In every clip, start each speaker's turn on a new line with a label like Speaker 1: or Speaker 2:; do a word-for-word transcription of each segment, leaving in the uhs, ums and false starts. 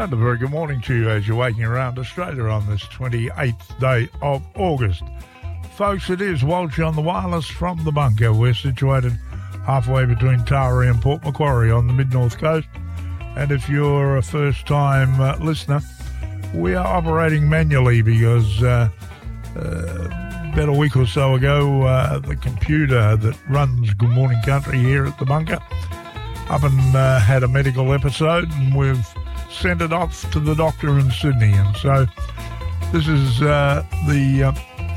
Speaker 1: And a very good morning to you as you're waking around Australia on this twenty-eighth day of August. Folks, it is Walsh on the wireless from the bunker. We're situated halfway between Taree and Port Macquarie on the mid-north coast. And if you're a first-time uh, listener, we are operating manually because uh, uh, about a week or so ago, uh, the computer that runs Good Morning Country here at the bunker up and uh, had a medical episode, and we've sent it off to the doctor in Sydney. And so this is uh, the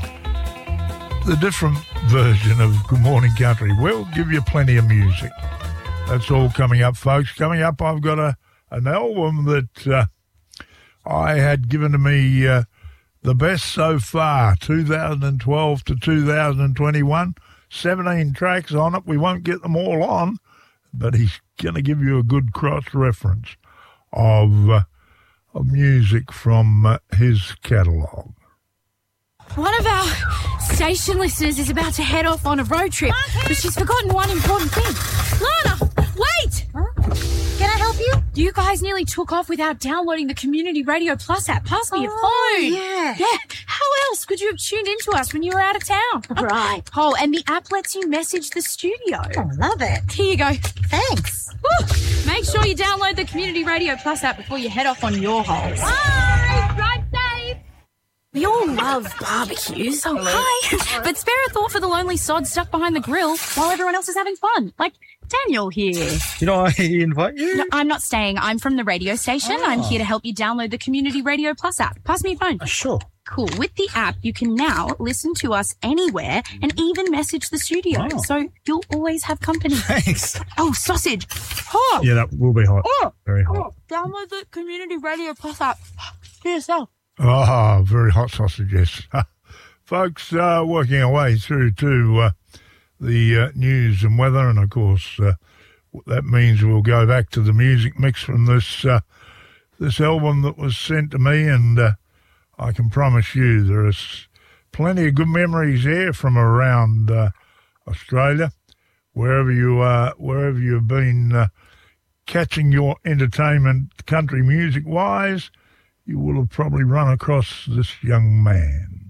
Speaker 1: uh, the different version of Good Morning Country. We'll give you plenty of music. That's all coming up, folks. Coming up, I've got a an album that uh, I had given to me uh, the best so far, two thousand twelve to two thousand twenty-one. seventeen tracks on it. We won't get them all on, but he's going to give you a good cross-reference of, uh, of music from uh, his catalogue.
Speaker 2: One of our station listeners is about to head off on a road trip, but she's forgotten one important thing. Lana, wait!
Speaker 3: Huh? Can I help you?
Speaker 2: You guys nearly took off without downloading the Community Radio Plus app. Pass me
Speaker 3: oh,
Speaker 2: your phone.
Speaker 3: Yeah.
Speaker 2: Yeah. How else could you have tuned into us when you were out of town?
Speaker 3: Right.
Speaker 2: Oh, and the app lets you message the studio.
Speaker 3: Oh, love it.
Speaker 2: Here you go.
Speaker 3: Thanks.
Speaker 2: Woo. Make sure you download the Community Radio Plus app before you head off on your holes.
Speaker 3: Bye. Drive safe.
Speaker 2: We all love barbecues. Oh, hi. But spare a thought for the lonely sod stuck behind the grill while everyone else is having fun. Like Daniel here.
Speaker 4: Did I invite you?
Speaker 2: No, I'm not staying. I'm from the radio station. Oh. I'm here to help you download the Community Radio Plus app. Pass me your phone.
Speaker 4: Uh, sure.
Speaker 2: Cool. With the app, you can now listen to us anywhere and even message the studio. Oh. So you'll always have company.
Speaker 4: Thanks.
Speaker 2: Oh, sausage. Oh.
Speaker 4: Yeah, that will be hot.
Speaker 2: Oh.
Speaker 4: Very hot.
Speaker 2: Oh. Download the Community Radio Plus app for yourself.
Speaker 1: Ah, very hot sausage, yes. Folks, uh, working our way through to uh, the uh, news and weather, and of course uh, that means we'll go back to the music mix from this uh, this album that was sent to me, and uh, I can promise you there is plenty of good memories here from around uh, Australia, wherever you are, wherever you've been uh, catching your entertainment country music-wise. You will have probably run across this young man.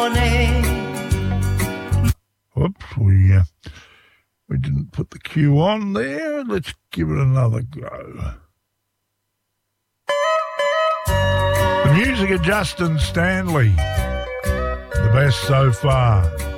Speaker 1: Whoops, we uh, we didn't put the cue on there. Let's give it another go. The music of Justin Stanley, the best so far.